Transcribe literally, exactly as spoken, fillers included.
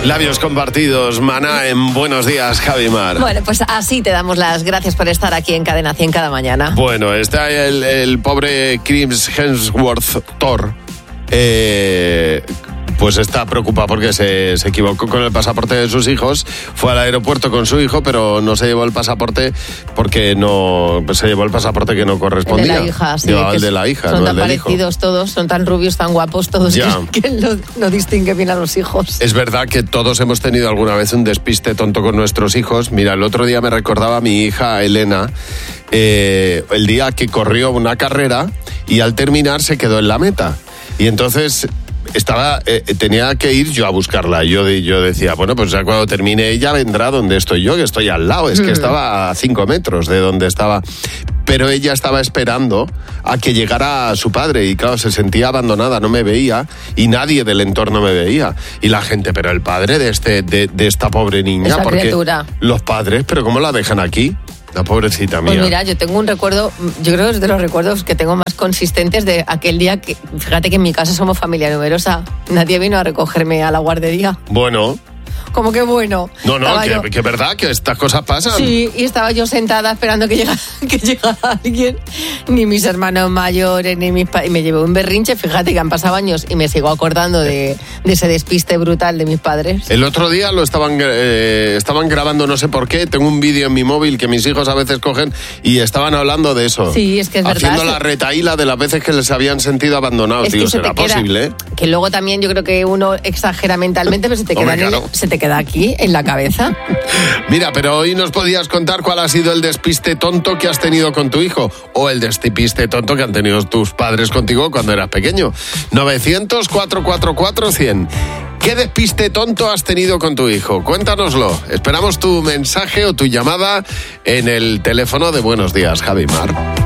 Labios compartidos, Maná en Buenos Días, Javi Mar. Bueno, pues así te damos las gracias por estar aquí en Cadena cien cada mañana. Bueno, está el, el pobre Chris Hemsworth, Thor, eh, pues está preocupado porque se, se equivocó con el pasaporte de sus hijos, fue al aeropuerto con su hijo, pero no se llevó el pasaporte porque no, pues se llevó el pasaporte que no correspondía. El de la hija, sí. Llevaba el de la hija, son no tan el del parecidos hijo. Todos, son tan rubios, tan guapos todos, Ya. que, que no, no distingue bien a los hijos. Es verdad que todos hemos tenido alguna vez un despiste tonto con nuestros hijos. Mira, el otro día me recordaba a mi hija Elena, eh, el día que corrió una carrera y al terminar se quedó en la meta. Y entonces estaba, eh, tenía que ir yo a buscarla. Yo, yo decía, bueno, pues ya cuando termine ella vendrá donde estoy yo, que estoy al lado. Es que estaba a cinco metros de donde estaba. Pero ella estaba esperando a que llegara su padre y claro, se sentía abandonada, no me veía y nadie del entorno me veía. Y la gente, pero el padre de, este, de, de esta pobre niña, Esa porque criatura. Los padres, pero ¿cómo la dejan aquí? La pobrecita mía. Pues mira, yo tengo un recuerdo, yo creo que es de los recuerdos que tengo más consistentes de aquel día que, fíjate que en mi casa somos familia numerosa, nadie vino a recogerme a la guardería. Bueno. Como que bueno. No, no, que, yo... que es verdad que estas cosas pasan. Sí, y estaba yo sentada esperando que llegara, que llegara alguien. Ni mis hermanos mayores, ni mis padres. Y me llevé un berrinche, fíjate que han pasado años y me sigo acordando de, de ese despiste brutal de mis padres. El otro día lo estaban, eh, estaban grabando, no sé por qué. Tengo un vídeo en mi móvil que mis hijos a veces cogen y estaban hablando de eso. Sí, es que es verdad. Haciendo la retaíla de las veces que les habían sentido abandonados. Es Digo, que se ¿será te queda, posible? Que luego también yo creo que uno exagera mentalmente, pero se te, Hombre, queda, en claro. el, se te queda aquí, en la cabeza. Mira, pero hoy nos podías contar cuál ha sido el despiste tonto que has tenido con tu hijo o el despiste tonto que han tenido tus padres contigo cuando eras pequeño. novecientos, cuatrocientos cuarenta y cuatro, cien. ¿Qué despiste tonto has tenido con tu hijo? Cuéntanoslo. Esperamos tu mensaje o tu llamada en el teléfono de Buenos Días, Javi Mar.